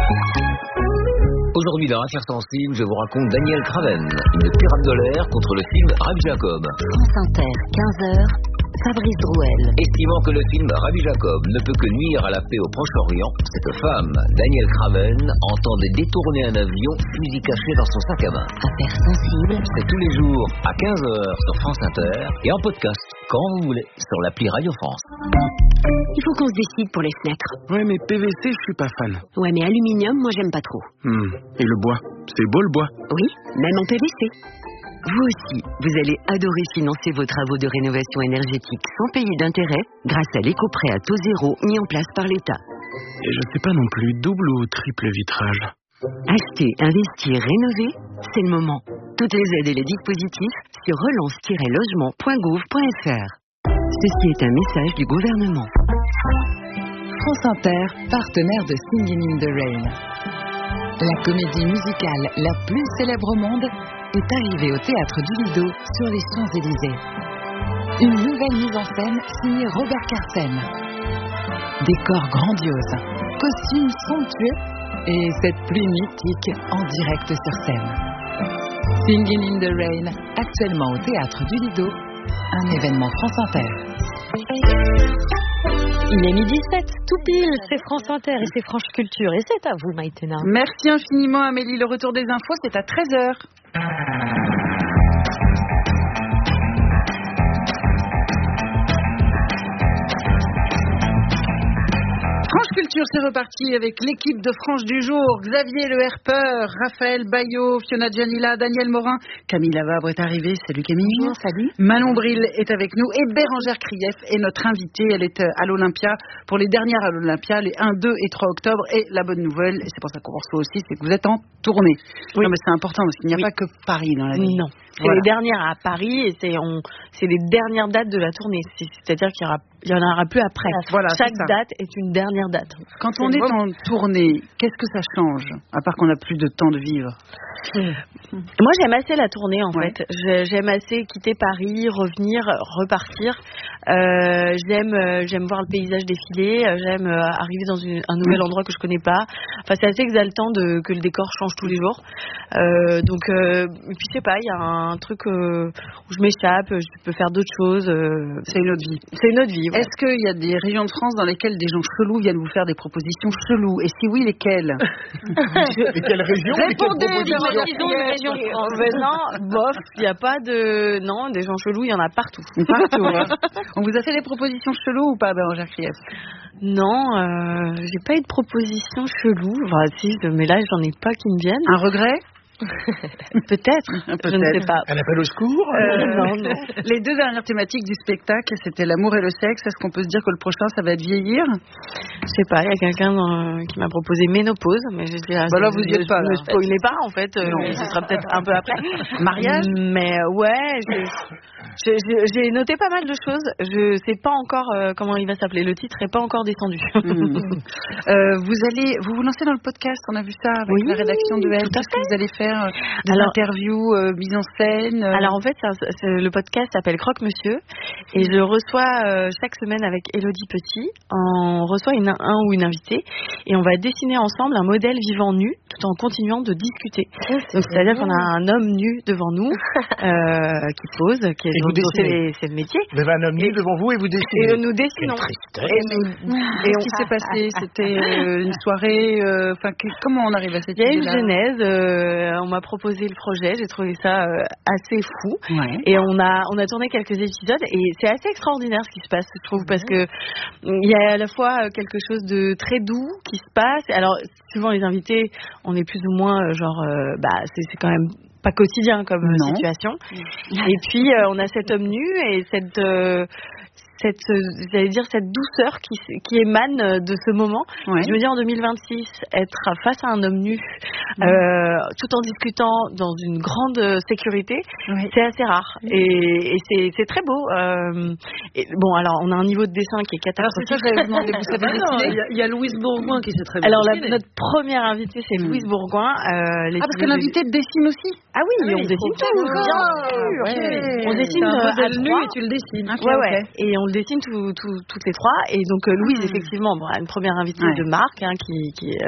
Aujourd'hui dans Affaires sensibles, je vous raconte Daniel Craven, une pirate de l'air contre le film Rabbi Jacob. France Inter, 15h, Fabrice Drouel. Estimant que le film Rabbi Jacob ne peut que nuire à la paix au Proche-Orient, cette femme, Daniel Craven, entendait détourner un avion, fusil caché dans son sac à main. Affaires sensibles. C'est tous les jours à 15h sur France Inter et en podcast quand vous voulez sur l'appli Radio France. Il faut qu'on se décide pour les fenêtres. Ouais, mais PVC, je suis pas fan. Ouais, mais aluminium, moi j'aime pas trop. Et le bois, c'est beau le bois. Oui, même en PVC. Vous aussi, vous allez adorer financer vos travaux de rénovation énergétique sans payer d'intérêt grâce à l'éco-prêt à taux zéro mis en place par l'État. Et je sais pas non plus, double ou triple vitrage. Acheter, investir, rénover, c'est le moment. Toutes les aides et les dispositifs sur relance-logement.gouv.fr. Ceci est un message du gouvernement. France Inter, partenaire de Singing in the Rain. La comédie musicale la plus célèbre au monde est arrivée au Théâtre du Lido sur les Champs-Élysées. Une nouvelle mise en scène signée Robert Carsen. Décor grandiose, costumes somptueux et cette pluie mythique en direct sur scène. Singing in the Rain, actuellement au Théâtre du Lido, un événement France Inter. Il est 12h07, tout pile, c'est France Inter et c'est France Culture. Et c'est à vous, Maïtena. Merci infiniment, Amélie. Le retour des infos, c'est à 13h. France Culture, c'est reparti avec l'équipe de France du jour. Xavier Le Herpeur, Raphaël Baillot, Fiona Gianilla, Daniel Morin. Camille Lavabre est arrivée. Salut Camille. Bonjour, salut. Manon Bril est avec nous et Bérangère Krief est notre invitée. Elle est à l'Olympia pour les dernières à l'Olympia, les 1, 2 et 3 octobre. Et la bonne nouvelle, et c'est pour ça qu'on reçoit aussi, c'est que vous êtes en tournée. Oui. Non mais c'est important parce qu'il n'y a pas que Paris dans la vie. Non. C'est Voilà. les dernières à Paris et c'est les dernières dates de la tournée. C'est-à-dire qu'il y en aura plus après. Voilà, chaque c'est ça. date est une dernière date. Quand on est en tournée, qu'est-ce que ça change, à part qu'on n'a plus de temps de vivre? Moi, j'aime assez la tournée, en Ouais. fait. J'aime assez quitter Paris, revenir, repartir. J'aime voir le paysage défiler. J'aime arriver dans un nouvel endroit que je connais pas. Enfin, c'est assez exaltant que le décor change tous les jours. Et puis, je sais pas, il y a un truc où je m'échappe, je peux faire d'autres choses. C'est une autre vie. C'est une autre vie. Ouais. Est-ce qu'il y a des régions de France dans lesquelles des gens chelous viennent vous faire des propositions cheloues? Et si oui, lesquelles? Et quelle région? Répondez, Disons une région de France. Non, bof, il n'y a pas de... Non, des gens chelous, il y en a partout. Partout, hein. On vous a fait des propositions cheloues ou pas, Bérangère Krief? Non, j'ai pas eu de proposition chelou. Enfin, si, mais là, j'en ai pas qui me viennent. Un regret? Peut-être, je ne sais pas. Un appel au secours? Non. Les deux dernières thématiques du spectacle, c'était l'amour et le sexe. Est-ce qu'on peut se dire que le prochain, ça va être vieillir? Je sais pas, il y a quelqu'un qui m'a proposé ménopause, mais je dis... Bah là, vous y êtes pas, là. Ne spoilez pas, en fait. Ce sera peut-être un peu après. Mariage? Mais ouais, j'ai noté pas mal de choses. Je sais pas encore comment il va s'appeler. Le titre est pas encore descendu. Vous lancez dans le podcast, on a vu ça avec la rédaction de Elle. Qu'est-ce que vous allez faire? Des interviews, mise en scène? Alors en fait, le podcast s'appelle Croque Monsieur et je reçois chaque semaine avec Élodie Petit, on reçoit un ou une invitée et on va dessiner ensemble un modèle vivant nu tout en continuant de discuter. Donc c'est-à-dire qu'on a un homme nu devant nous qui pose, c'est le métier. Vous avez un homme nu devant vous et vous dessinez. Et nous dessinons. Et ce qui s'est passé, c'était une soirée. Comment on arrive à cette idée-là? Il y a une genèse. On m'a proposé le projet. J'ai trouvé ça assez fou. Ouais. Et on a tourné quelques épisodes. Et c'est assez extraordinaire ce qui se passe, je trouve, parce que il y a à la fois quelque chose de très doux qui se passe. Alors souvent les invités, on est plus ou moins c'est quand même pas quotidien comme situation. Et puis on a cet homme nu et cette douceur qui émane de ce moment. Ouais. Je me dis en 2026, être face à un homme nu, tout en discutant dans une grande sécurité, c'est assez rare. Et c'est très beau. Alors on a un niveau de dessin qui est catastrophique. Alors c'est ça que j'avais demandé. Vous savez dessiner? Il y a Louise Bourgoin qui sait très bien. Alors dessiner. notre première invitée, c'est Louise Bourgoin. Parce que l'invité dessine aussi? Ah oui, on dessine tout, bien sûr. On dessine à nu trois. et tu le dessines. Ouais. Et on le dessine toutes les trois. Et donc Louise, effectivement, une première invitée de marque qui